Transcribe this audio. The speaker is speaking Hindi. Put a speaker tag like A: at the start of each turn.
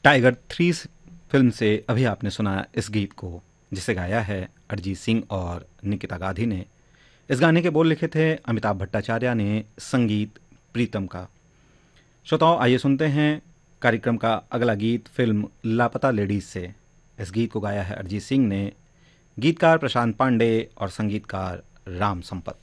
A: टाइगर 3 फिल्म से अभी आपने सुना इस गीत को, जिसे गाया है अरिजीत सिंह और निकिता गाधी ने। इस गाने के बोल लिखे थे अमिताभ भट्टाचार्य ने, संगीत प्रीतम का। श्रोताओं, आइए सुनते हैं कार्यक्रम का अगला गीत फिल्म लापता लेडीज से। इस गीत को गाया है अरिजीत सिंह ने, गीतकार प्रशांत पांडे और संगीतकार राम संपत।